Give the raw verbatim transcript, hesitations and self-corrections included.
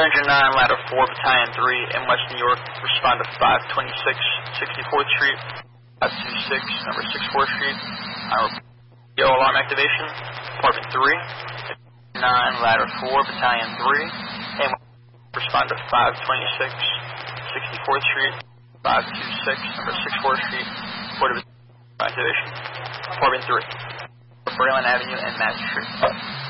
three oh nine, Ladder four, Battalion three in West New York, respond to five twenty-six sixty-fourth Street, five twenty-six, number sixty-fourth Street. Uh, yellow alarm activation, Department three, nine, Ladder four, Battalion three, and respond to five twenty-six sixty-fourth Street, five twenty-six, number sixty-fourth Street, Port of activation, Department three, Braylon Avenue and Mass Street.